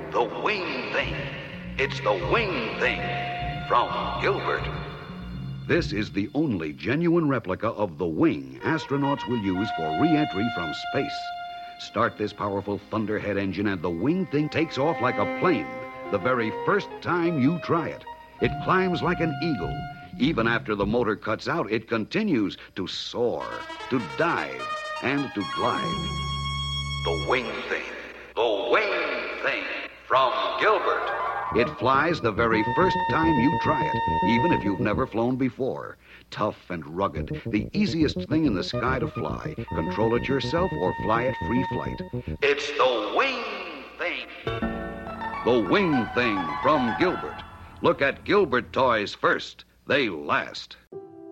The Wing Thing. It's the Wing Thing from Gilbert. This is the only genuine replica of the wing astronauts will use for re-entry from space. Start this powerful Thunderhead engine and the Wing Thing takes off like a plane the very first time you try it. It climbs like an eagle. Even after the motor cuts out, it continues to soar, to dive, and to glide. The Wing Thing. The Wing Thing from Gilbert. It flies the very first time you try it, even if you've never flown before. Tough and rugged, the easiest thing in the sky to fly. Control it yourself or fly it free flight. It's the Wing Thing. The Wing Thing from Gilbert. Look at Gilbert toys first. They last.